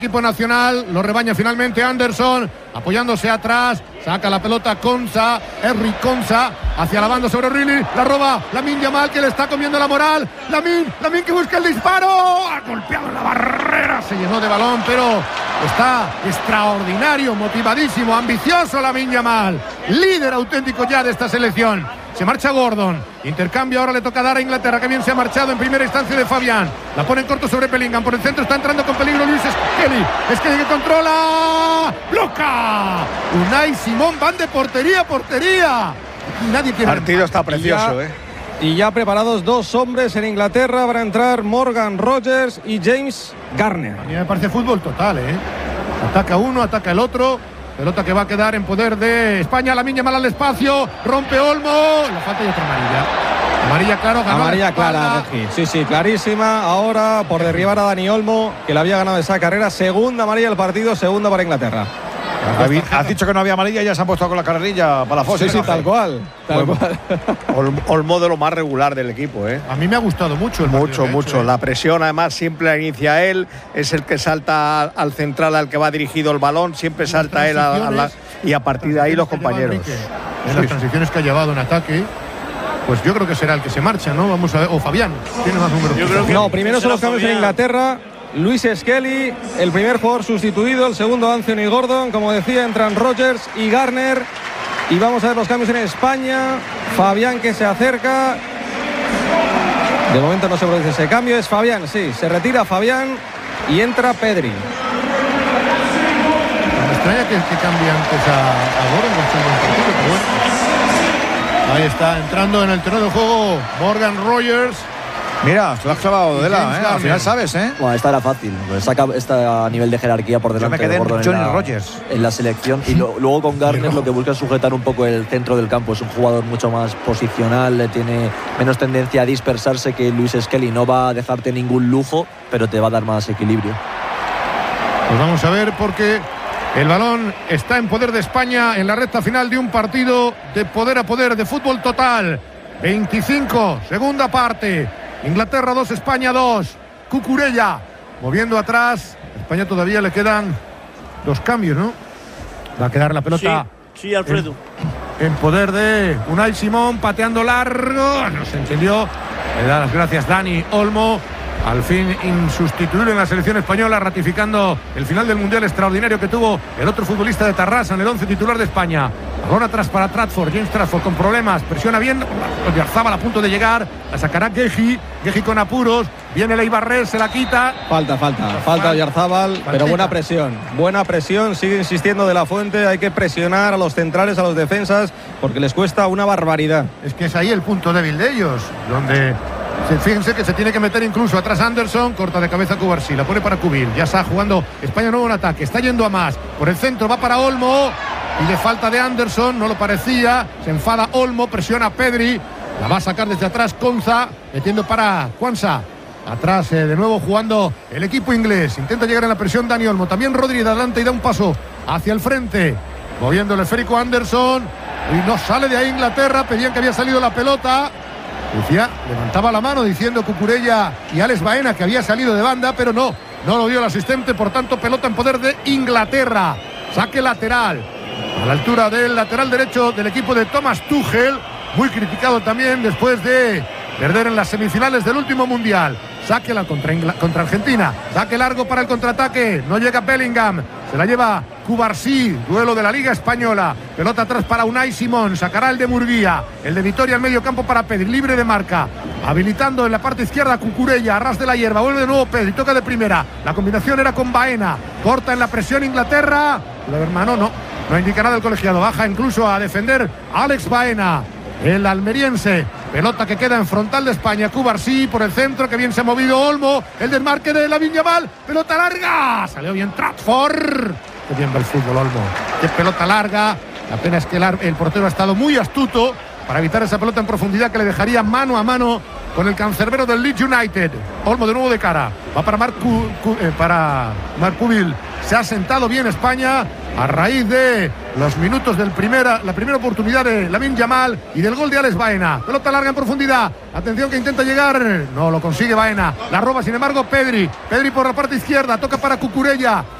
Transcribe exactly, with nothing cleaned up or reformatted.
Equipo nacional, lo rebaña finalmente Anderson, apoyándose atrás, saca la pelota Konsa, Henry Konsa, hacia la banda sobre O'Reilly, la roba Lamine Yamal, que le está comiendo la moral, Lamine, Lamine que busca el disparo, ha golpeado en la barrera, se llenó de balón, pero está extraordinario, motivadísimo, ambicioso Lamine Yamal, líder auténtico ya de esta selección. Se marcha Gordon, intercambio, ahora le toca dar a Inglaterra, que bien se ha marchado en primera instancia de Fabián, la pone en corto sobre Bellingham, por el centro está entrando con peligro Luis Skelly, Skelly que controla, bloca, Unai Simón, van de portería a portería, nadie quiere. El partido está precioso, ya, eh. Y ya preparados dos hombres en Inglaterra, van a entrar Morgan Rogers y James Garner. A mí me parece fútbol total, eh, ataca uno, ataca el otro. Pelota que va a quedar en poder de España. Lamine Yamal al espacio. Rompe Olmo. La falta y otra amarilla. Amarilla, claro. Ganó amarilla clara, Regi. Sí, sí, clarísima. Ahora por derribar a Dani Olmo, que le había ganado esa carrera. Segunda amarilla del partido, segunda para Inglaterra. Has dicho que no había amarilla y ya se han puesto con la carrerilla para la fosa. Sí, sí, tal cual. Tal bueno, cual. Olmo de lo más regular del equipo, ¿eh? A mí me ha gustado mucho el Mucho, mucho. hecho, ¿eh? La presión, además, siempre la inicia él. Es el que salta al central al que va dirigido el balón. Siempre salta él a, a la, y a partir de ahí los compañeros. En las transiciones que ha llevado en ataque, pues yo creo que será el que se marcha, ¿no? Vamos a ver. O Fabián. Tiene más números. Yo creo que no, primero son los cambios en Inglaterra. Luis Skelly, el primer jugador sustituido, el segundo Anthony Gordon, como decía, entran Rogers y Garner. Y vamos a ver los cambios en España. Fabián que se acerca. De momento no se produce ese cambio, es Fabián, sí, se retira Fabián y entra Pedri. Me extraña que, que cambie antes a, a Gordon, partido, pero bueno. Ahí está, entrando en el terreno de juego Morgan Rogers. Mira, te lo has clavado de la, ¿eh? Al final sabes, ¿eh? Bueno, esta era fácil. Saca está a nivel de jerarquía por delante. Yo me quedé de Gordon en Johnny en la, Rogers. en la selección. Y lo, luego con Garner lo que busca es sujetar un poco el centro del campo. Es un jugador mucho más posicional, tiene menos tendencia a dispersarse que Luis Skelly. No va a dejarte ningún lujo, pero te va a dar más equilibrio. Pues vamos a ver, porque el balón está en poder de España en la recta final de un partido de poder a poder, de fútbol total. veinticinco, segunda parte. Inglaterra dos, España dos. Cucurella moviendo atrás. A España todavía le quedan dos cambios, ¿no? Va a quedar la pelota. Sí, sí, Alfredo. En, en poder de Unai Simón, pateando largo. No se entendió. Le da las gracias Dani Olmo. Al fin insustituible en la selección española, ratificando el final del Mundial extraordinario que tuvo el otro futbolista de Tarrasa en el once titular de España. Balón atrás para Trafford, James Trafford con problemas, presiona bien, Oyarzábal a punto de llegar, la sacará Geji, Geji con apuros, viene Leibarrer, se la quita. Falta, falta, falta Oyarzábal, pero buena presión, buena presión, sigue insistiendo De La Fuente, hay que presionar a los centrales, a los defensas, porque les cuesta una barbaridad. Es que es ahí el punto débil de ellos, donde... Fíjense que se tiene que meter incluso atrás Anderson, corta de cabeza Cubarsí, la pone para Cubil, ya está jugando España nuevo en ataque, está yendo a más, por el centro va para Olmo y le falta de Anderson, no lo parecía, se enfada Olmo, presiona a Pedri, la va a sacar desde atrás Konsa, metiendo para Kwanza, atrás eh, de nuevo jugando el equipo inglés, intenta llegar en la presión Dani Olmo, también Rodri de adelante y da un paso hacia el frente, moviendo el esférico Anderson y no sale de ahí Inglaterra, pedían que había salido la pelota. Decía, levantaba la mano diciendo Cucurella y Alex Baena que había salido de banda, pero no, no lo vio el asistente, por tanto pelota en poder de Inglaterra. Saque lateral, a la altura del lateral derecho del equipo de Thomas Tuchel, muy criticado también después de perder en las semifinales del último Mundial. Saque la contra, Ingl- contra Argentina, saque largo para el contraataque, no llega Bellingham, se la lleva Cubarsí, duelo de la Liga Española, pelota atrás para Unai Simón, sacará el de Murguía, el de Vitoria al medio campo para Pedri, libre de marca, habilitando en la parte izquierda Cucurella, a ras de la hierba, vuelve de nuevo Pedri, toca de primera, la combinación era con Baena, corta en la presión Inglaterra, la hermano no, no indica nada el colegiado, baja incluso a defender a Alex Baena, el almeriense, pelota que queda en frontal de España, Cubarsí por el centro, que bien se ha movido Olmo, el desmarque de Lamine Yamal, pelota larga, salió bien Trafford, qué bien va el fútbol Olmo, qué pelota larga, la pena es que el, el portero ha estado muy astuto para evitar esa pelota en profundidad que le dejaría mano a mano con el cancerbero del Leeds United. Olmo de nuevo de cara. Va para Marc eh, para Marc Cubil. Se ha sentado bien España a raíz de los minutos del primera, la primera oportunidad de Lamine Yamal y del gol de Alex Baena. Pelota larga en profundidad. Atención que intenta llegar. No lo consigue Baena. La roba sin embargo Pedri. Pedri por la parte izquierda. Toca para Cucurella.